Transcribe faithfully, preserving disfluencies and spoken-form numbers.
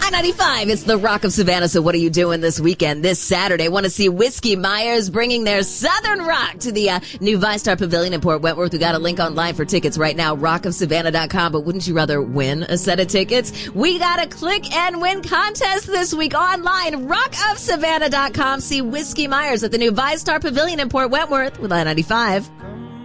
I ninety-five, it's the Rock of Savannah. So what are you doing this weekend, this Saturday? Want to see Whiskey Myers bringing their Southern Rock to the uh, new ViStar Pavilion in Port Wentworth. We got a link online for tickets right now, rock of savannah dot com. But wouldn't you rather win a set of tickets? We got a click and win contest this week online, rock of savannah dot com. See Whiskey Myers at the new ViStar Pavilion in Port Wentworth with I ninety-five.